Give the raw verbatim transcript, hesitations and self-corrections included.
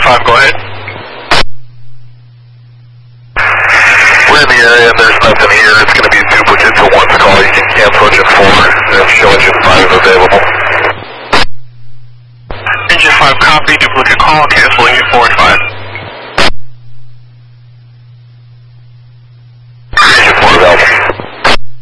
five, go ahead. We're in the area and there's nothing here. It's going to be a duplicate to one's call. You can cancel it just for